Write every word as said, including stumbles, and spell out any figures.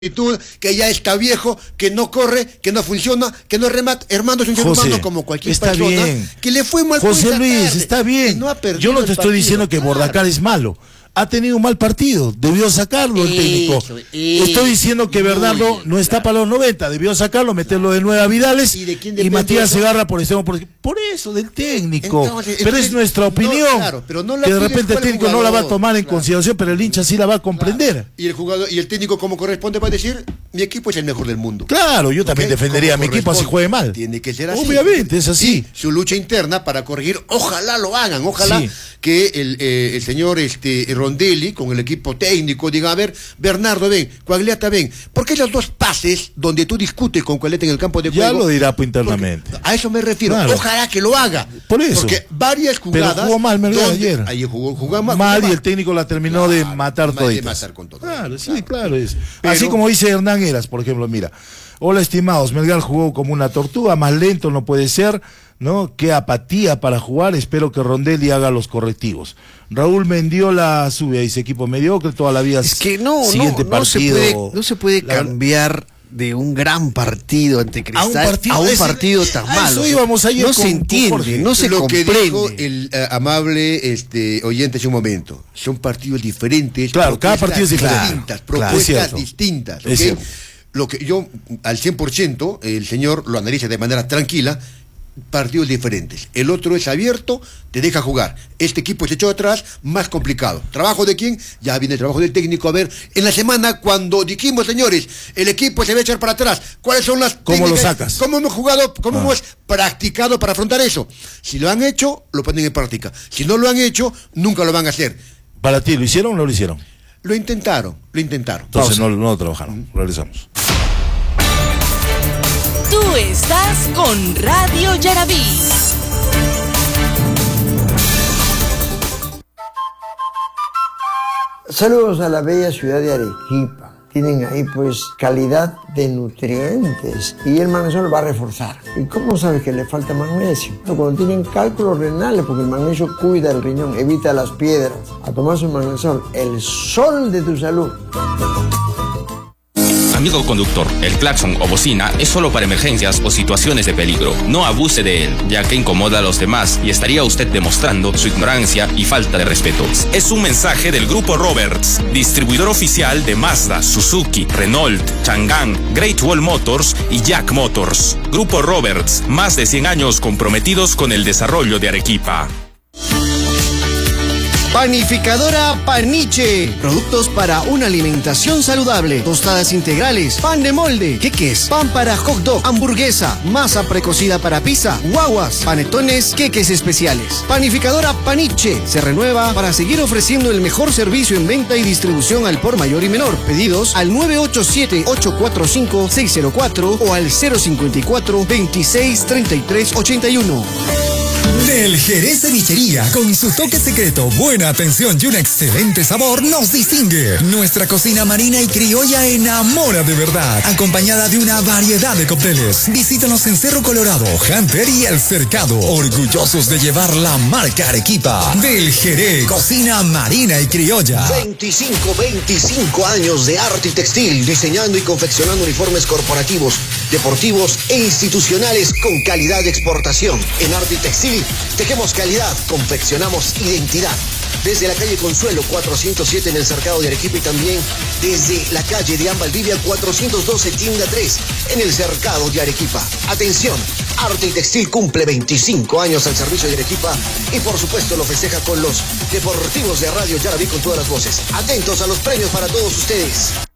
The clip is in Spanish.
que ya está viejo, que no corre, que no funciona, que no remata. Hermano es un ser José, humano como cualquier está persona bien. que le fue mal. José Luis, tarde, está bien. No Yo no te estoy partido, diciendo que claro. Bordacar es malo. Ha tenido un mal partido, debió sacarlo el técnico. Eso, eso, Estoy diciendo que Bernardo bien, no está claro. para los noventa, debió sacarlo, meterlo de nueve a Vidales ¿Y, de quién y depende Matías eso? Segarra por extremo. Por, por eso, del técnico. Entonces, pero entonces, es nuestra no, opinión. claro, pero no la que de pide repente el el técnico no la va a tomar en claro. consideración, pero el hincha sí la va a comprender. Claro. Y el jugador y el técnico como corresponde va a decir, mi equipo es el mejor del mundo. Claro, yo también ¿Okay? defendería a mi Como equipo así juegue mal. Tiene que ser así. Obviamente, es así. Y su lucha interna para corregir, ojalá lo hagan, ojalá Sí. que el, eh, el señor este, Rondelli, con el equipo técnico, diga, a ver, Bernardo, ven, Cuagliata, ven, porque esos dos pases donde tú discutes con Cuagliata en el campo de juego. Ya lo dirá pues, internamente. Porque a eso me refiero, Claro. ojalá que lo haga. Por eso. Porque varias jugadas. Pero jugó mal Melgar donde- ayer. Ayer jugó, jugó mal. mal jugó y mal. el técnico la terminó de Claro, matar de toditas. matar con todo. Claro, sí, Claro. claro es. Pero- Así como dice Hernán Eras, por ejemplo, mira. Hola, estimados, Melgar jugó como una tortuga, más lento no puede ser, ¿no? Qué apatía para jugar, espero que Rondelli haga los correctivos. Raúl Mendiola sube a ese equipo mediocre, toda la vida. Es que no, siguiente no, no se partido, puede, no se puede la- cambiar de un gran partido ante Cristal a un partido, a un es decir, partido tan a malo. eso íbamos ayer no con- se con entiende, Jorge. no se lo que comprende. dijo el eh, amable este oyente hace un momento, son partidos diferentes. Claro, cada propuestas partido es diferente. distintas, Claro, propuestas es cierto. distintas. Es ¿ok? cierto. Lo que yo, al cien por ciento, el señor lo analiza de manera tranquila, partidos diferentes. El otro es abierto, te deja jugar. Este equipo se echó atrás, más complicado. ¿Trabajo de quién? Ya viene el trabajo del técnico. A ver, en la semana cuando dijimos, señores, el equipo se va a echar para atrás, ¿cuáles son las ¿Cómo lo técnicas? sacas? ¿Cómo hemos jugado? ¿Cómo Ah. hemos practicado para afrontar eso? Si lo han hecho, lo ponen en práctica. Si no lo han hecho, nunca lo van a hacer. ¿Para ti lo hicieron o no lo hicieron? Lo intentaron, lo intentaron. Entonces no, no lo trabajaron. Regresamos. Tú estás con Radio Yarabí. Saludos a la bella ciudad de Arequipa. Tienen ahí pues calidad de nutrientes y el magnesio va a reforzar. ¿Y cómo sabes que le falta magnesio? Cuando tienen cálculos renales, porque el magnesio cuida el riñón, evita las piedras. A tomar su magnesol, el sol de tu salud. Amigo conductor, el claxon o bocina es solo para emergencias o situaciones de peligro. No abuse de él, ya que incomoda a los demás y estaría usted demostrando su ignorancia y falta de respeto. Es un mensaje del Grupo Roberts, distribuidor oficial de Mazda, Suzuki, Renault, Chang'an, Great Wall Motors y Jack Motors. Grupo Roberts, más de cien años comprometidos con el desarrollo de Arequipa. Panificadora Paniche. Productos para una alimentación saludable. Tostadas integrales, pan de molde, queques, pan para hot dog, hamburguesa, masa precocida para pizza, guaguas, panetones, queques especiales. Panificadora Paniche se renueva para seguir ofreciendo el mejor servicio en venta y distribución al por mayor y menor. Pedidos al nueve ocho siete, ocho cuatro cinco, seis cero cuatro o al cero cinco cuatro, veintiséis, treinta y tres, ochenta y uno. Del Jerez Cevichería, con su toque secreto, buena atención y un excelente sabor, nos distingue. Nuestra cocina marina y criolla enamora de verdad, acompañada de una variedad de cócteles. Visítanos en Cerro Colorado, Hunter y El Cercado, orgullosos de llevar la marca Arequipa. Del Jerez, cocina marina y criolla. veinticinco, veinticinco años de arte y textil, diseñando y confeccionando uniformes corporativos, deportivos e institucionales con calidad de exportación. En arte y textil, tejemos calidad, confeccionamos identidad. Desde la calle Consuelo cuatrocientos siete en el Cercado de Arequipa y también desde la calle de Valdivia cuatrocientos doce tienda tres en el Cercado de Arequipa. Atención, Arte y Textil cumple veinticinco años al servicio de Arequipa y por supuesto lo festeja con los deportivos de Radio Yarabí con todas las voces. Atentos a los premios para todos ustedes.